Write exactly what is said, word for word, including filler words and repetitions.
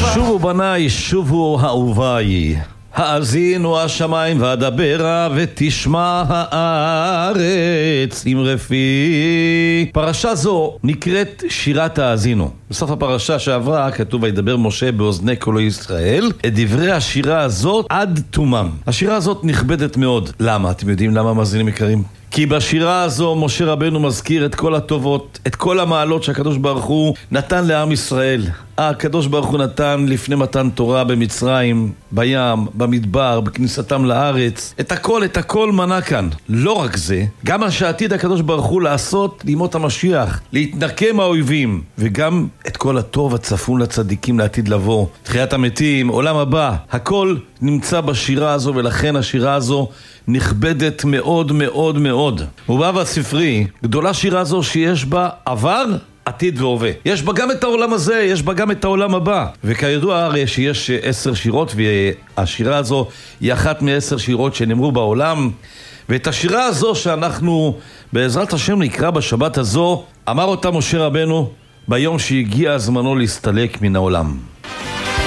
שובו בניי, שובו אהוביי, האזינו השמיים ואדברה ותשמע הארץ אמרפי. פרשה זו נקראת שירת האזינו. בסוף הפרשה שעברה כתוב וידבר משה באוזני כל ישראל את דברי השירה הזאת עד תומם. השירה הזאת נכבדת מאוד. למה? אתם יודעים למה, מאזינים יקרים? כי בשירה הזו משה רבנו מזכיר את כל הטובות, את כל המעלות שהקדוש ברוך הוא נתן לעם ישראל. הקדוש ברוך הוא נתן לפני מתן תורה במצרים, בים, במדבר, בכניסתם לארץ. את הכל, את הכל מנה כאן. לא רק זה, גם מה שעתיד הקדוש ברוך הוא לעשות לימות המשיח, להתנקם מהאויבים, וגם את כל הטוב הצפון לצדיקים לעתיד לבוא, תחיית המתים, עולם הבא. הכל נמצא בשירה הזו, ולכן השירה הזו נכבדת מאוד מאוד מאוד. ובאב הספרי, גדולה שירה זו שיש בה עבר, עתיד והווה. יש בה גם את העולם הזה, יש בה גם את העולם הבא. וכידוע הרי שיש עשר שירות, והשירה הזו היא אחת מעשר שירות שנאמרו בעולם. ואת השירה הזו שאנחנו בעזרת השם נקרא בשבת הזו, אמר אותה משה רבנו ביום שהגיע זמנו להסתלק מן העולם.